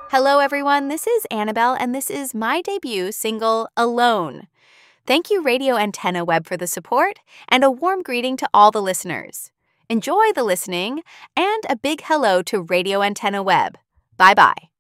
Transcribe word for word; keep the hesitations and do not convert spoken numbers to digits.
Hello, everyone. This is Annabelle, and this is my debut single, Alone. Thank you, Radio Antenna Web, for the support, and a warm greeting to all the listeners. Enjoy the listening, and a big hello to Radio Antenna Web. Bye-bye.